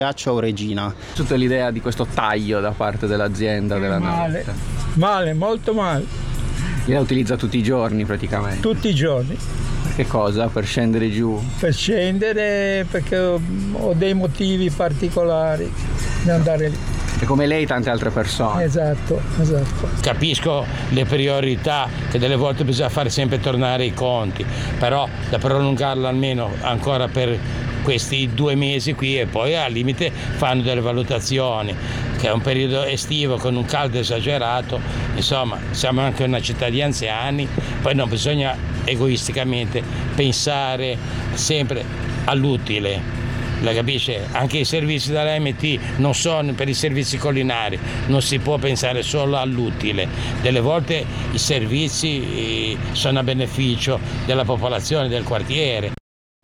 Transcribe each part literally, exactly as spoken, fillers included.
Ciao Regina. Tutta l'idea di questo taglio da parte dell'azienda della Male, nave. male, molto male. Lei la utilizza tutti i giorni praticamente. Tutti i giorni. Che cosa? Per scendere giù? Per scendere perché ho, ho dei motivi particolari di andare lì. E come lei tante altre persone. Esatto, esatto. Capisco le priorità, che delle volte bisogna fare sempre tornare i conti, però da prolungarlo almeno ancora per questi due mesi qui e poi al limite fanno delle valutazioni, che è un periodo estivo con un caldo esagerato, insomma siamo anche una città di anziani, poi non bisogna egoisticamente pensare sempre all'utile, la capisce? Anche i servizi della M T non sono per i servizi collinari, non si può pensare solo all'utile, delle volte i servizi sono a beneficio della popolazione del quartiere.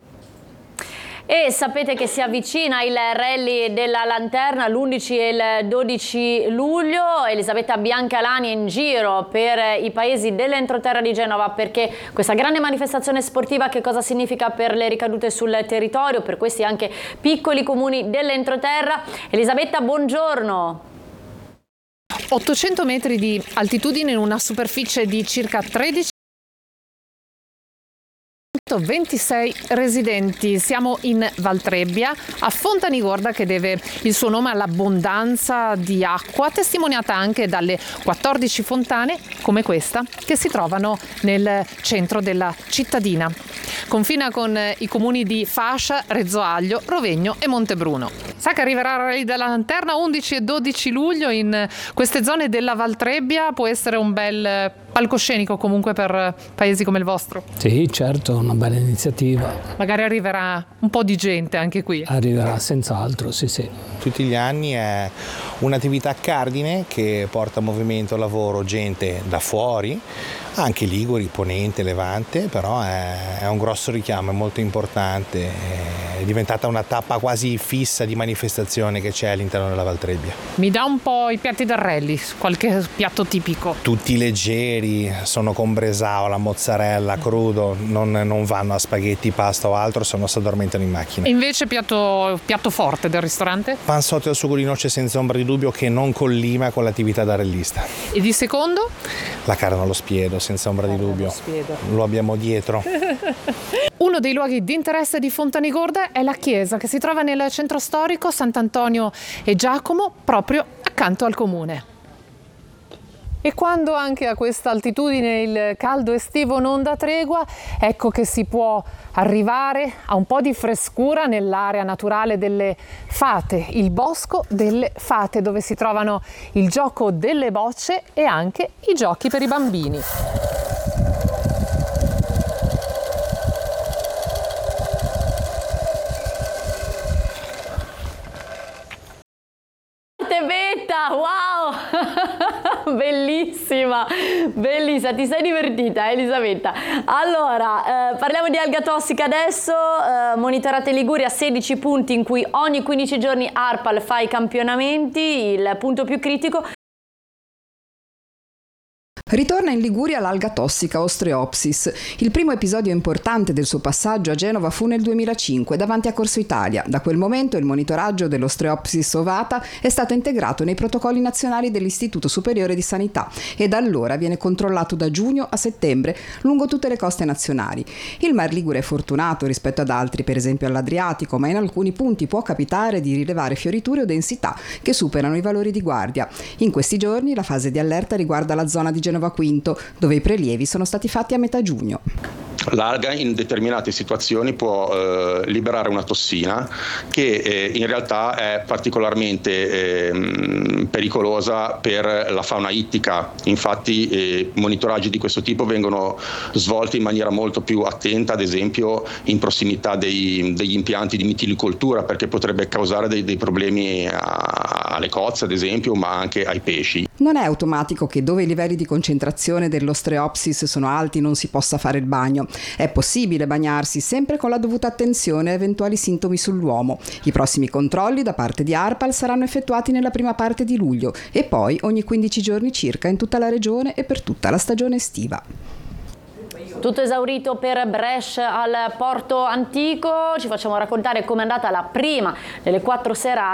E sapete che si avvicina il rally della Lanterna l'undici e il dodici luglio. Elisabetta Biancalani è in giro per i paesi dell'entroterra di Genova, perché questa grande manifestazione sportiva che cosa significa per le ricadute sul territorio, per questi anche piccoli comuni dell'entroterra. Elisabetta, buongiorno. ottocento metri di altitudine in una superficie di circa tredici ventisei residenti. Siamo in Valtrebbia, a Fontanigorda, che deve il suo nome all'abbondanza di acqua, testimoniata anche dalle quattordici fontane come questa che si trovano nel centro della cittadina. Confina con i comuni di Fascia, Rezzoaglio, Rovegno e Montebruno. Sa che arriverà il Rally della Lanterna undici e dodici luglio in queste zone della Valtrebbia? Può essere un bel palcoscenico comunque per paesi come il vostro? Sì, certo, una bella iniziativa. Magari arriverà un po' di gente anche qui. Arriverà senz'altro, sì sì. Tutti gli anni è un'attività cardine che porta a movimento, lavoro, gente da fuori, anche liguri, ponente, levante, però è, è un grosso richiamo, è molto importante, è diventata una tappa quasi fissa di manifestazione che c'è all'interno della Valtrebbia. Mi dà un po' i piatti del rally, qualche piatto tipico? Tutti leggeri, sono con bresaola, mozzarella, crudo, non, non vanno a spaghetti, pasta o altro, se no si addormentano in macchina. E invece piatto, piatto forte del ristorante? Pansotto al sugo di noce senza ombra di dubbio, che non collima con l'attività da rallista. E di secondo? La carne allo spiedo, senza ombra di dubbio. Lo abbiamo dietro. Uno dei luoghi di interesse di Fontanigorda è la chiesa, che si trova nel centro storico Sant'Antonio e Giacomo, proprio accanto al comune. E quando anche a questa altitudine il caldo estivo non dà tregua, ecco che si può arrivare a un po' di frescura nell'area naturale delle Fate, il Bosco delle Fate, dove si trovano il gioco delle bocce e anche i giochi per i bambini. Wow! Bellissima, bellissima, ti sei divertita Elisabetta. Allora, eh, parliamo di alga tossica adesso. eh, Monitorate Liguria, sedici punti in cui ogni quindici giorni ARPAL fa i campionamenti. Il punto più critico. Ritorna in Liguria l'alga tossica Ostreopsis. Il primo episodio importante del suo passaggio a Genova fu nel duemilacinque davanti a Corso Italia. Da quel momento il monitoraggio dell'Ostreopsis ovata è stato integrato nei protocolli nazionali dell'Istituto Superiore di Sanità e da allora viene controllato da giugno a settembre lungo tutte le coste nazionali. Il Mar Ligure è fortunato rispetto ad altri, per esempio all'Adriatico, ma in alcuni punti può capitare di rilevare fioriture o densità che superano i valori di guardia. In questi giorni la fase di allerta riguarda la zona di Genova Quinto, dove i prelievi sono stati fatti a metà giugno. L'alga in determinate situazioni può eh, liberare una tossina che eh, in realtà è particolarmente eh, pericolosa per la fauna ittica. Infatti eh, monitoraggi di questo tipo vengono svolti in maniera molto più attenta, ad esempio in prossimità dei, degli impianti di mitilicoltura, perché potrebbe causare dei, dei problemi a, alle cozze, ad esempio, ma anche ai pesci. Non è automatico che dove i livelli di concentrazione dell'Ostreopsis sono alti non si possa fare il bagno. È possibile bagnarsi sempre con la dovuta attenzione a eventuali sintomi sull'uomo. I prossimi controlli da parte di ARPAL saranno effettuati nella prima parte di luglio e poi ogni quindici giorni circa in tutta la regione e per tutta la stagione estiva. Tutto esaurito per Brescia al Porto Antico. Ci facciamo raccontare com'è andata la prima delle quattro serate.